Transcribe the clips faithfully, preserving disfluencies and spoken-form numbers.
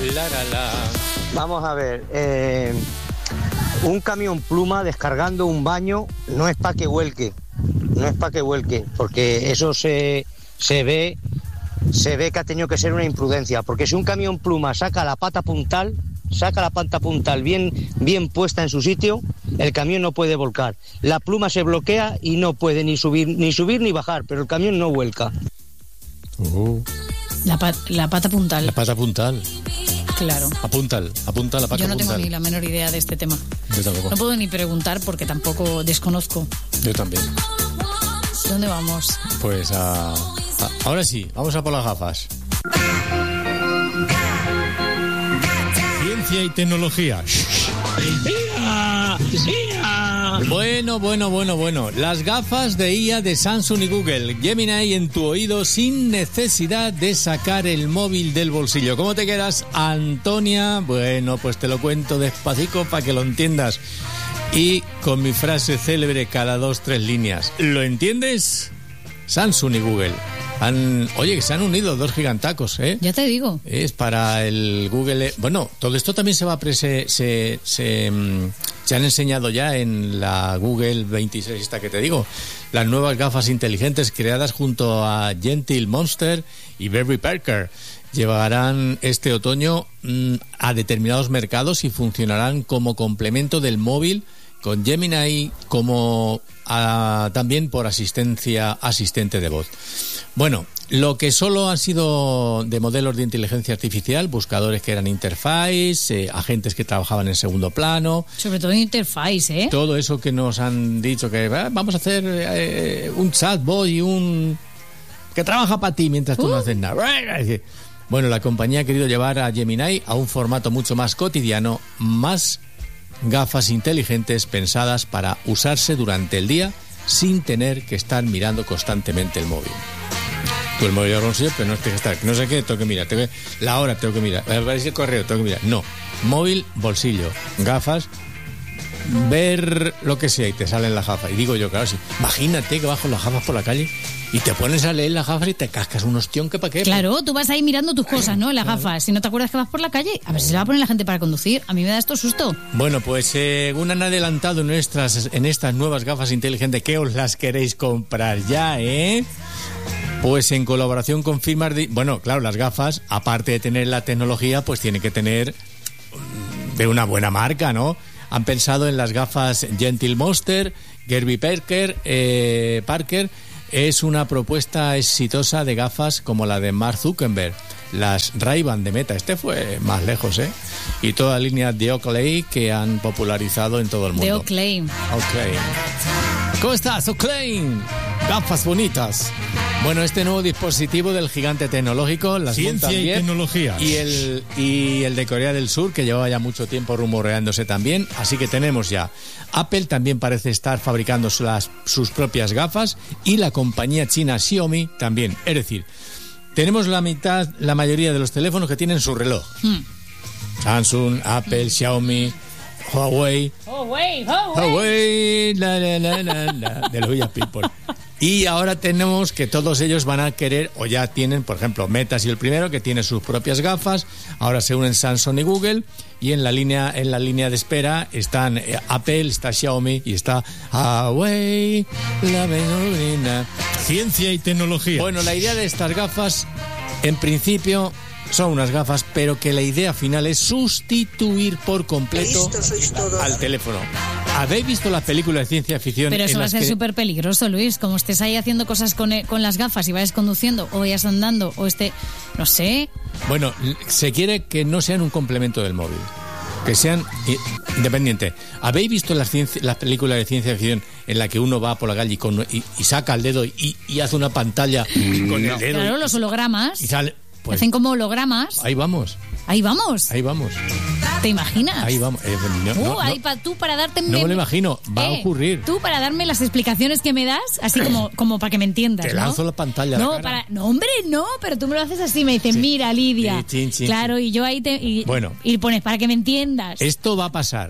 La, la, la. Vamos a ver, eh, un camión pluma descargando un baño no es para que vuelque, no es para que vuelque, porque eso se, se ve, se ve que ha tenido que ser una imprudencia, porque si un camión pluma saca la pata puntal, saca la pata puntal bien, bien puesta en su sitio, el camión no puede volcar. La pluma se bloquea y no puede ni subir, ni subir ni bajar, pero el camión no vuelca. Uh. La, pa- la pata puntal. La pata puntal. Claro. Apuntal, apunta la pata Yo no puntal. tengo ni la menor idea de este tema. Yo tampoco. No puedo ni preguntar porque tampoco desconozco. Yo también. ¿Dónde vamos? Pues a, a- ahora sí, vamos a por las gafas. Ciencia y tecnología. Bueno, bueno, bueno, bueno. Las gafas de I A de Samsung y Google. Gemini en tu oído sin necesidad de sacar el móvil del bolsillo. ¿Cómo te quedas, Antonia? Bueno, pues te lo cuento despacito para que lo entiendas. Y con mi frase célebre cada dos, tres líneas. ¿Lo entiendes? Samsung y Google. Han, oye, que se han unido dos gigantacos, ¿eh? Ya te digo. Es para el Google... Bueno, todo esto también se va a... Pre se, se, se, mm, se han enseñado ya en la Google veintiséis, esta que te digo. Las nuevas gafas inteligentes creadas junto a Gentle Monster y Warby Parker. Llevarán este otoño mmm, a determinados mercados y funcionarán como complemento del móvil, con Gemini como a, también por asistencia asistente de voz. Bueno, lo que solo han sido de modelos de inteligencia artificial, buscadores que eran interface, eh, agentes que trabajaban en segundo plano. Sobre todo interface, ¿eh? Todo eso que nos han dicho que ah, vamos a hacer eh, un chatbot y un... que trabaja para ti mientras tú uh. no haces nada. Bueno, la compañía ha querido llevar a Gemini a un formato mucho más cotidiano, más gafas inteligentes pensadas para usarse durante el día sin tener que estar mirando constantemente el móvil. Tú el móvil no sé, pero no tienes que estar, no sé qué, tengo que mirar, tengo que, la hora tengo que mirar, el correo tengo que mirar. No, móvil, bolsillo, gafas, ver lo que sea y te salen las gafas. Y digo yo, claro, sí, imagínate que bajo las gafas por la calle y te pones a leer las gafas y te cascas un ostión que para qué. Claro, tú vas ahí mirando tus cosas, ¿no? En las gafas. Si no te acuerdas que vas por la calle, a ver si se va a poner la gente para conducir. A mí me da esto susto. Bueno, pues según han adelantado en, nuestras, en estas nuevas gafas inteligentes, que os las queréis comprar ya, ¿eh? Pues en colaboración con firmas de... Bueno, claro, las gafas, aparte de tener la tecnología, pues tiene que tener de una buena marca, ¿no? Han pensado en las gafas Gentle Monster, Warby Parker, eh, Parker. Es una propuesta exitosa de gafas como la de Mark Zuckerberg, las Ray-Ban de Meta. Este fue más lejos, ¿eh? Y toda la línea de Oakley que han popularizado en todo el mundo. De Oakley. Oakley. ¿Cómo estás, Oakley? Gafas bonitas. Bueno, este nuevo dispositivo del gigante tecnológico, las Ciencia y bien, tecnología. Y el, y el de Corea del Sur, que llevaba ya mucho tiempo rumoreándose también. Así que tenemos ya. Apple también parece estar fabricando las, sus propias gafas, y la compañía china Xiaomi también. Es decir, tenemos la mitad, la mayoría de los teléfonos que tienen su reloj. Hmm. Samsung, Apple, Xiaomi, Huawei. Huawei, Huawei. Huawei, la, la, la, la, la, de los Villa People. Y ahora tenemos que todos ellos van a querer, o ya tienen, por ejemplo, Meta ha sido el primero que tiene sus propias gafas. Ahora se unen Samsung y Google, y en la línea en la línea de espera están eh, Apple, está Xiaomi y está Huawei, la menina. Ciencia y tecnología. Bueno, la idea de estas gafas, en principio, son unas gafas, pero que la idea final es sustituir por completo al teléfono. ¿Habéis visto las películas de ciencia ficción? Pero eso en va a las ser que... súper peligroso, Luis. Como estés ahí haciendo cosas con, con las gafas y vayas conduciendo o vayas andando o esté, no sé. Bueno, se quiere que no sean un complemento del móvil, que sean independientes. ¿Habéis visto las, las películas de ciencia ficción en la que uno va por la calle y, con, y, y saca el dedo y, y hace una pantalla con el dedo? Claro, y, los hologramas. Y sale, pues, hacen como hologramas. Ahí vamos. Ahí vamos. Ahí vamos. ¿Te imaginas? Ahí vamos. Eh, no, uh, no, ahí no. pa, tú para darte... No me lo imagino. Va eh, a ocurrir. Tú para darme las explicaciones que me das, así como, como para que me entiendas, Te ¿no? lanzo la pantalla no, a la cara. Para, no, hombre, no, pero tú me lo haces así, me dices, sí. Mira, Lidia. Sí, chin, chin, claro, chin. y yo ahí te... Y, bueno. Y pones para que me entiendas. Esto va a pasar.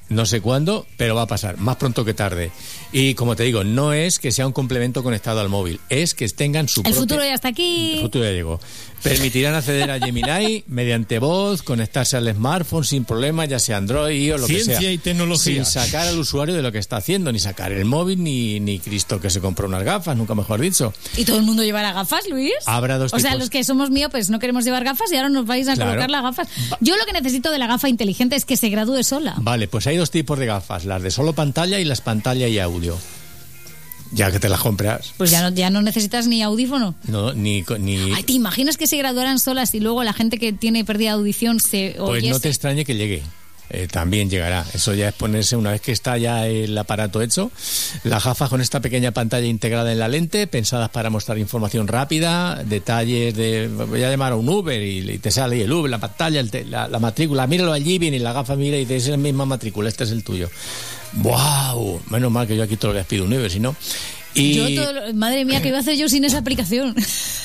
No sé cuándo, pero va a pasar, más pronto que tarde. Y como te digo, no es que sea un complemento conectado al móvil, es que tengan su El propia... futuro ya está aquí. El futuro ya llegó. Permitirán acceder a Gemini mediante voz, conectarse al smartphone sin problema, ya sea Android o lo Ciencia que sea. y tecnología. Sin sacar al usuario de lo que está haciendo, ni sacar el móvil, ni, ni Cristo que se compró unas gafas, nunca mejor dicho. ¿Y todo el mundo llevará gafas, Luis? Habrá dos O sea, tipos. los que somos miopes no queremos llevar gafas y ahora nos vais a Claro. colocar las gafas. Yo lo que necesito de la gafa inteligente es que se gradúe sola. Vale, pues hay dos tipos de gafas, las de solo pantalla y las pantalla y audio. Ya que te las compras. Pues ya no, ya no necesitas ni audífono. No, ni... co- ni... Ay, ¿te imaginas que se graduaran solas y luego la gente que tiene pérdida de audición se Pues oyese? no te extrañe que llegue. Eh, también llegará. Eso ya es ponerse, una vez que está ya el aparato hecho, las gafas con esta pequeña pantalla integrada en la lente, pensadas para mostrar información rápida, detalles de, voy a llamar a un Uber y, y te sale el Uber, la pantalla, el te- la, la matrícula, míralo allí, viene y la gafa mira y dice, esa es la misma matrícula, este es el tuyo. ¡Wow! Menos mal que yo aquí todos los días pido un Uber, si no. Y... Yo todo lo- madre mía, ¿qué iba a hacer yo sin esa aplicación?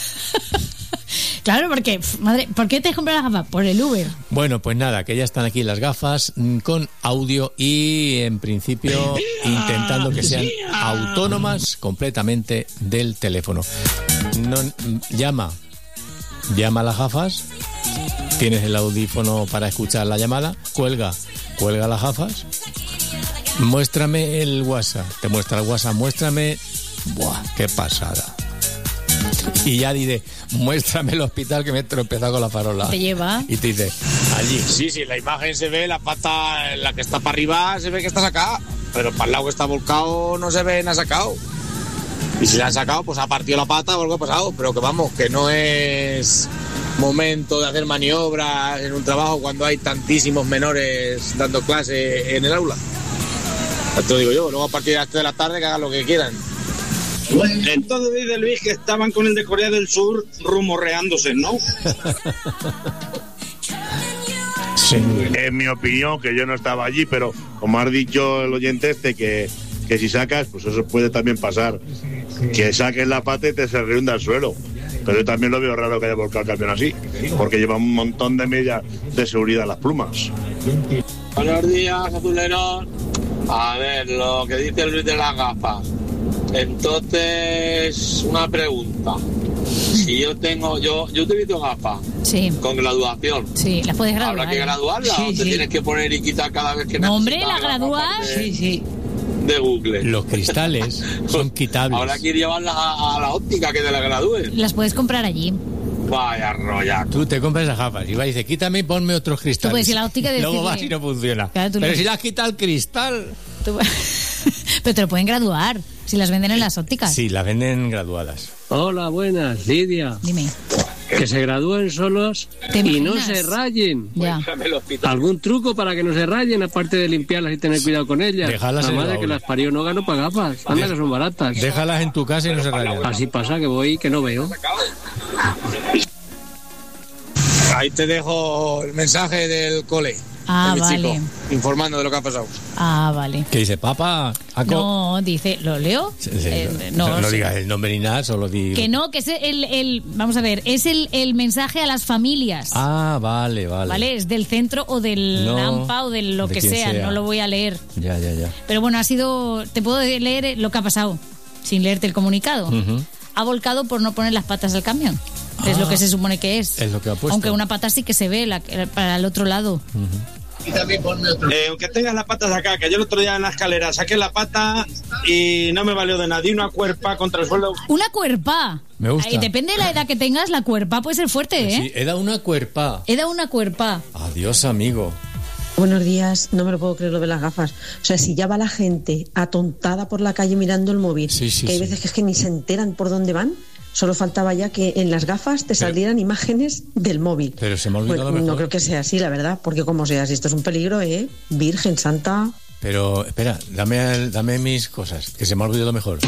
Claro, porque, pf, madre, ¿por qué te has comprado la gafa? Por el Uber. Bueno, pues nada, que ya están aquí las gafas mm, con audio y en principio intentando que sean autónomas completamente del teléfono. No, mm, llama, llama a las gafas, tienes el audífono para escuchar la llamada, cuelga, cuelga las gafas, muéstrame el WhatsApp, te muestra el WhatsApp, muéstrame, buah, qué pasada. Y ya dice, muéstrame el hospital que me he tropezado con la farola. Te lleva. Y te dice, allí. Sí, sí, la imagen se ve, la pata, la que está para arriba se ve que está sacada, pero para el lado que está volcado no se ve, no ha sacado. Y si la han sacado, pues ha partido la pata o algo ha pasado, pero que vamos, que no es momento de hacer maniobras en un trabajo cuando hay tantísimos menores dando clase en el aula. Esto digo yo, luego a partir de las tres de la tarde que hagan lo que quieran. Entonces dice Luis que estaban con el de Corea del Sur rumorreándose, ¿no? Sí. En mi opinión, que yo no estaba allí, pero como has dicho el oyente este, que, que si sacas, pues eso puede también pasar. Que saques la pata y te se reúna al suelo. Pero yo también lo veo raro que haya volcado el camión así, porque lleva un montón de medidas de seguridad las plumas. Buenos días, azuleros. A ver, lo que dice Luis de las gafas. Entonces, una pregunta. Si yo tengo, yo, yo utilizo gafas Sí, con graduación. sí, las puedes graduar. ¿Habrá que graduarla Sí, o te sí. tienes que poner y quitar cada vez que No, hombre, necesitas ¿la gafas gradúas? de, Sí, sí. de Google? Los cristales son quitables. Habrá que ir llevarlas a, a la óptica que te la gradúen. Las puedes comprar allí. Vaya rollaco. Tú te compras las gafas y vas y dices, quítame y ponme otros cristales. Tú puedes ir a la óptica y luego decirle- vas y no funciona. Claro, tú Pero le- si le has quitado el cristal. Tú- Pero te lo pueden graduar si las venden en las ópticas. Sí, las venden graduadas. Hola, buenas, Lidia. Dime. Que se gradúen solos ¿Te y no imaginas? se rayen. Ya. ¿Algún truco para que no se rayen, aparte de limpiarlas y tener cuidado con ellas? Dejarlas La en el madre baúl. que las parió no ganó para gafas. Anda, que son baratas. Déjalas en tu casa y no se rayan. Así pasa que voy que no veo. Ahí te dejo el mensaje del cole. Ah, de mi vale. chico, informando de lo que ha pasado. Ah, vale. ¿Qué dice? Papá, Aco. No, dice, ¿lo leo? Sí, sí, Eh, no, no, no sí. digas el nombre ni nada, solo di... Que no, que es el, el vamos a ver, es el, el mensaje a las familias. Ah, vale, vale. ¿Vale? Es del centro o del No, AMPA o de lo de que quien sea, sea. no lo voy a leer. Ya, ya, ya. Pero bueno, ha sido, te puedo leer lo que ha pasado, sin leerte el comunicado. Ujú. Ha volcado por no poner las patas del camión. Es Ah, lo que se supone que es. es lo que ha puesto. Aunque una pata sí que se ve la- para el otro lado. Eh, aunque tengas las patas acá, que yo el otro día en la escalera saqué la pata y no me valió de nada. Di una cuerpa contra el suelo. Una cuerpa. Me gusta. Ay, depende de la edad que tengas, la cuerpa puede ser fuerte, ¿eh? Sí, he dado una cuerpa. He dado una cuerpa. Adiós, amigo. Buenos días, no me lo puedo creer lo de las gafas. O sea, si ya va la gente atontada por la calle mirando el móvil, Sí, sí, que hay sí. veces que es que ni se enteran por dónde van, solo faltaba ya que en las gafas te salieran imágenes del móvil. Pero se me ha olvidado Bueno, lo mejor. no creo que sea así, la verdad, porque como sea, si esto es un peligro, ¿eh? Virgen Santa. Pero, espera, dame, el- dame mis cosas, que se me ha olvidado lo mejor.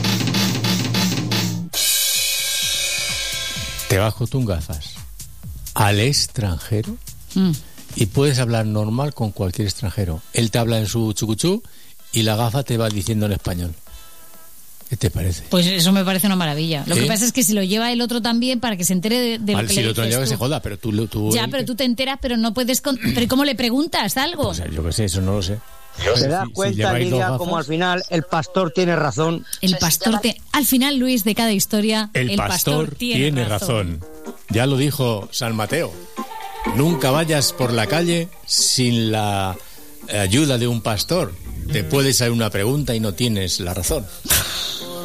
Te vas con tus gafas al extranjero Mm. y puedes hablar normal con cualquier extranjero. Él te habla en su chucuchú y la gafa te va diciendo en español. ¿Qué te parece? Pues eso me parece una maravilla. Lo ¿Sí? que pasa es que si lo lleva el otro también para que se entere de, de lo Vale, que si le el otro dices lleva que tú. se joda, pero tú... tú Ya, él pero que- tú te enteras, pero no puedes... con- ¿Pero cómo le preguntas algo? O sea, yo qué sé, eso no lo sé. ¿Te das cuenta, Lidia, como al final el pastor tiene razón? El pastor te... Al final, Luis, de cada historia, el, el pastor, pastor tiene, tiene razón. razón. Ya lo dijo San Mateo. Nunca vayas por la calle sin la ayuda de un pastor. Te puede salir una pregunta y no tienes la razón.